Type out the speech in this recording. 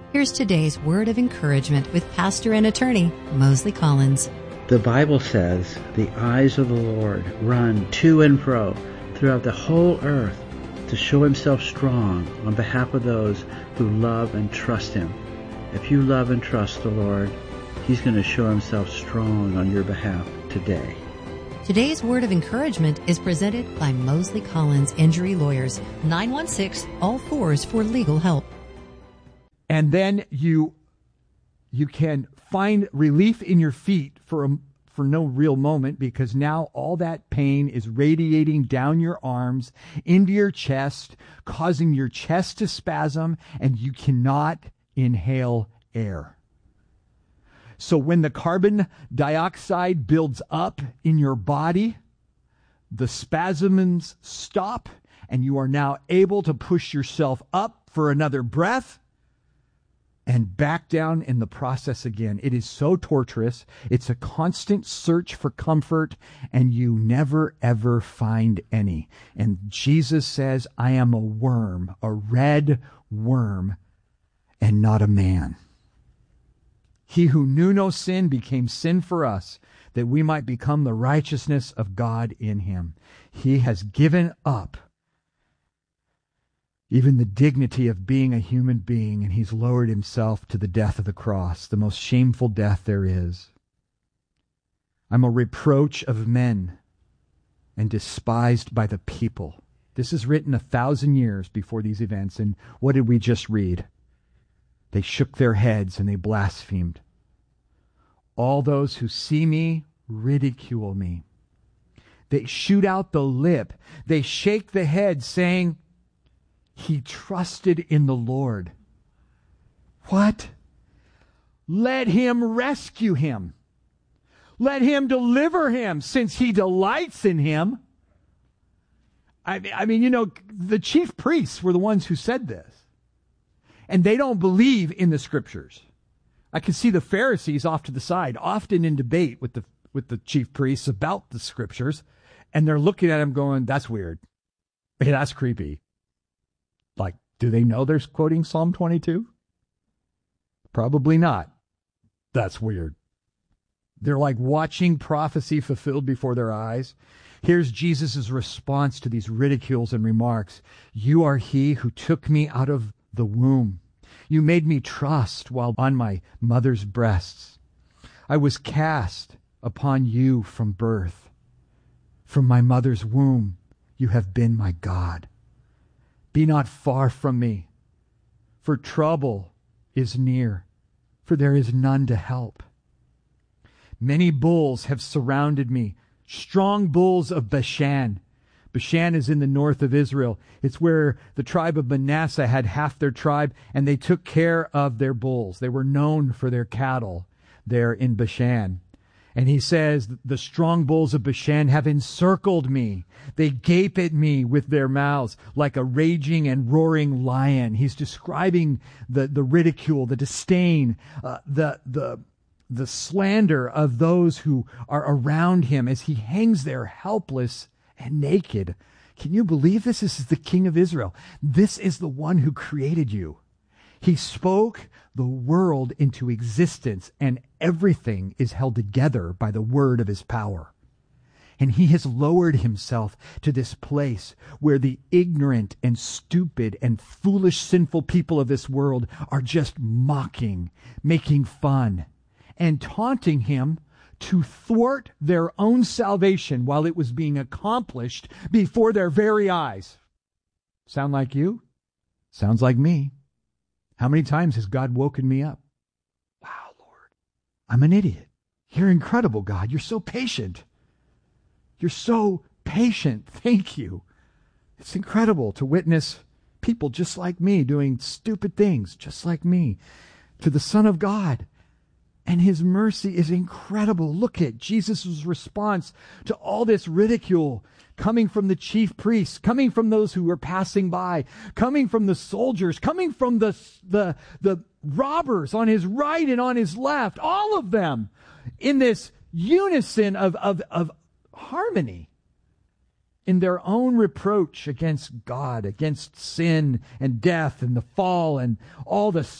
Here's today's word of encouragement with pastor and attorney Mosley Collins. The Bible says, the eyes of the Lord run to and fro throughout the whole earth to show himself strong on behalf of those who love and trust him. If you love and trust the Lord, he's going to show himself strong on your behalf today. Today's word of encouragement is presented by Mosley Collins Injury Lawyers, 916-ALL-4s for legal help. And then you can find relief in your feet for no real moment, because now all that pain is radiating down your arms into your chest, causing your chest to spasm, and you cannot inhale air. So when the carbon dioxide builds up in your body, the spasms stop, and you are now able to push yourself up for another breath and back down in the process again. It is so torturous. It's a constant search for comfort, and you never, ever find any. And Jesus says, I am a worm, a red worm, and not a man. He who knew no sin became sin for us, that we might become the righteousness of God in him. He has given up even the dignity of being a human being, and he's lowered himself to the death of the cross, the most shameful death there is. I'm a reproach of men and despised by the people. This is written 1,000 years before these events, and what did we just read? They shook their heads and they blasphemed. All those who see me ridicule me. They shoot out the lip. They shake the head, saying, he trusted in the Lord. What? Let him rescue him. Let him deliver him, since he delights in him. I mean, the chief priests were the ones who said this. And they don't believe in the scriptures. I can see the Pharisees off to the side, often in debate with the chief priests about the scriptures. And they're looking at him going, that's weird. Hey, that's creepy. Like, do they know they're quoting Psalm 22? Probably not. That's weird. They're like watching prophecy fulfilled before their eyes. Here's Jesus' response to these ridicules and remarks. You are he who took me out of the womb. You made me trust while on my mother's breasts. I was cast upon you from birth. From my mother's womb, you have been my God. Be not far from me, for trouble is near, for there is none to help. Many bulls have surrounded me, strong bulls of Bashan. Bashan is in the north of Israel. It's where the tribe of Manasseh had half their tribe, and they took care of their bulls. They were known for their cattle there in Bashan. And he says, the strong bulls of Bashan have encircled me. They gape at me with their mouths like a raging and roaring lion. He's describing the ridicule, the disdain, the slander of those who are around him as he hangs there helpless and naked. Can you believe this? This is the King of Israel. This is the one who created you. He spoke the world into existence, and everything is held together by the word of his power. And he has lowered himself to this place where the ignorant and stupid and foolish sinful people of this world are just mocking, making fun, and taunting him to thwart their own salvation while it was being accomplished before their very eyes. Sound like you? Sounds like me. How many times has God woken me up? Wow, Lord, I'm an idiot. You're incredible, God. You're so patient. You're so patient. Thank you. It's incredible to witness people just like me doing stupid things just like me to the Son of God. And his mercy is incredible. Look at Jesus' response to all this ridicule coming from the chief priests, coming from those who were passing by, coming from the soldiers, coming from the robbers on his right and on his left, all of them in this unison of harmony in their own reproach against God, against sin and death and the fall and all the